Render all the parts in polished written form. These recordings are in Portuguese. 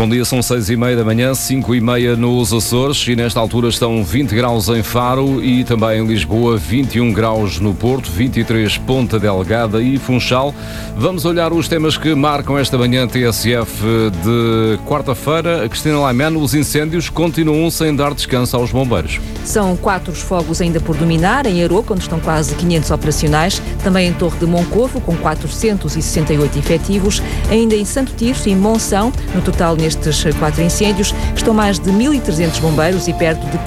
Bom dia, são 6h30 da manhã, 5h30 nos Açores e nesta altura estão 20 graus em Faro e também em Lisboa, 21 graus no Porto, 23 Ponta Delgada e Funchal. Vamos olhar os temas que marcam esta manhã TSF de quarta-feira. Cristina Laiman, os incêndios continuam sem dar descanso aos bombeiros. São 4 os fogos ainda por dominar, em Aroca, onde estão quase 500 operacionais, também em Torre de Moncorvo, com 468 efetivos, ainda em Santo Tirso e em Monção, no total nestes 4 incêndios, estão mais de 1.300 bombeiros e perto de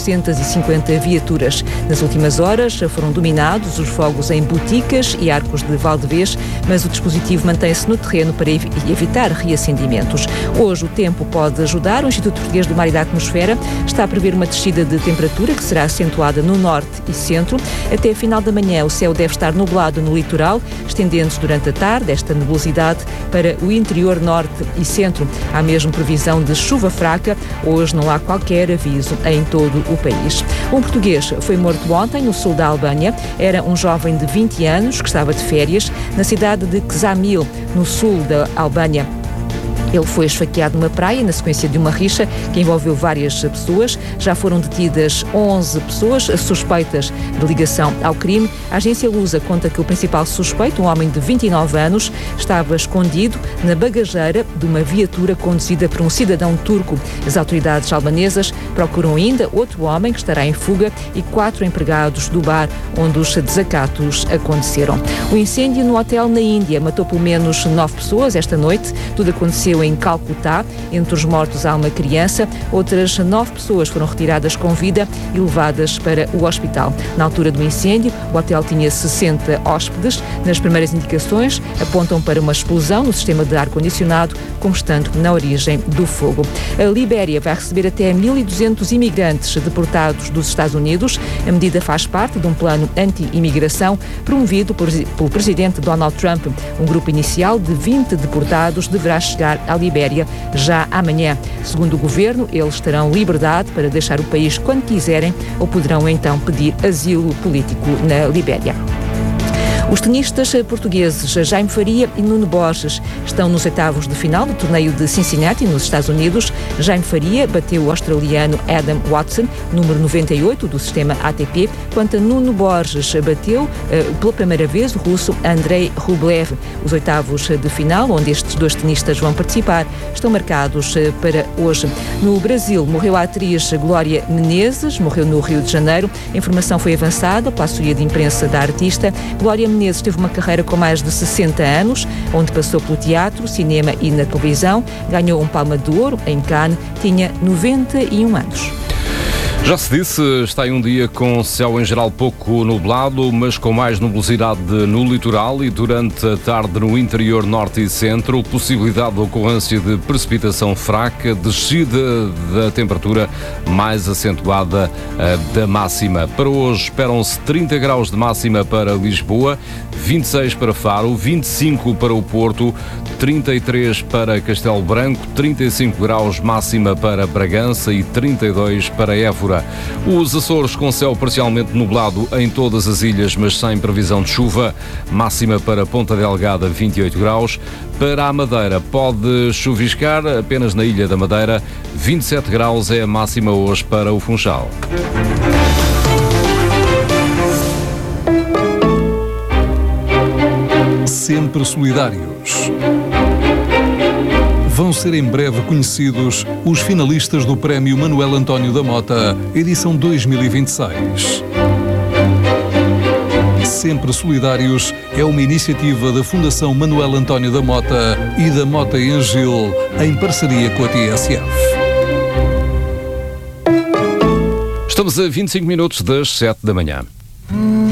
450 viaturas. Nas últimas horas foram dominados os fogos em Boticas e Arcos de Valdevez, mas o dispositivo mantém-se no terreno para evitar reacendimentos. Hoje o tempo pode ajudar. O Instituto Português do Mar e da Atmosfera está a prever uma descida de temperatura que será acentuada no norte e centro. Até a final da manhã o céu deve estar nublado no litoral, estendendo-se durante a tarde esta nebulosidade para o interior norte e centro. Há mesmo previsão de chuva fraca. Hoje não há qualquer aviso em todo o país. Um português foi morto ontem no sul da Albânia. Era um jovem de 20 anos que estava de férias na cidade de Ksamil, no sul da Albânia. Ele foi esfaqueado numa praia na sequência de uma rixa que envolveu várias pessoas. Já foram detidas 11 pessoas suspeitas de ligação ao crime. A agência Lusa conta que o principal suspeito, um homem de 29 anos, estava escondido na bagageira de uma viatura conduzida por um cidadão turco. As autoridades albanesas procuram ainda outro homem que estará em fuga e 4 empregados do bar onde os desacatos aconteceram. O incêndio no hotel na Índia matou pelo menos 9 pessoas esta noite. Tudo aconteceu em Calcutá. Entre os mortos há uma criança. Outras 9 pessoas foram retiradas com vida e levadas para o hospital. Na altura do incêndio, o hotel tinha 60 hóspedes. Nas primeiras indicações, apontam para uma explosão no sistema de ar-condicionado, como estando na origem do fogo. A Libéria vai receber até 1.200 imigrantes deportados dos Estados Unidos. A medida faz parte de um plano anti-imigração promovido pelo presidente Donald Trump. Um grupo inicial de 20 deportados deverá chegar à Libéria já amanhã. Segundo o governo, eles terão liberdade para deixar o país quando quiserem ou poderão então pedir asilo político na Libéria. Os tenistas portugueses Jaime Faria e Nuno Borges estão nos oitavos de final do torneio de Cincinnati, nos Estados Unidos. Jaime Faria bateu o australiano Adam Watson, número 98 do sistema ATP, enquanto Nuno Borges bateu pela primeira vez o russo Andrei Rublev. Os oitavos de final, onde estes 2 tenistas vão participar, estão marcados para hoje. No Brasil, morreu a atriz Glória Menezes, morreu no Rio de Janeiro. A informação foi avançada pela assessoria de imprensa da artista. Glória Menezes teve uma carreira com mais de 60 anos, onde passou pelo teatro, cinema e na televisão. Ganhou um Palma de Ouro em Cannes, tinha 91 anos. Já se disse, está em um dia com céu em geral pouco nublado, mas com mais nubosidade no litoral e durante a tarde no interior norte e centro, possibilidade de ocorrência de precipitação fraca, descida da temperatura mais acentuada da máxima. Para hoje esperam-se 30 graus de máxima para Lisboa, 26 para Faro, 25 para o Porto, 33 para Castelo Branco, 35 graus máxima para Bragança e 32 para Évora. Os Açores com céu parcialmente nublado em todas as ilhas, mas sem previsão de chuva. Máxima para Ponta Delgada, 28 graus. Para a Madeira pode chuviscar apenas na Ilha da Madeira. 27 graus é a máxima hoje para o Funchal. Sempre solidários. Vão ser em breve conhecidos os finalistas do Prémio Manuel António da Mota, edição 2026. Sempre Solidários é uma iniciativa da Fundação Manuel António da Mota e da Mota e Angil, em parceria com a TSF. Estamos a 25 minutos das 7 da manhã.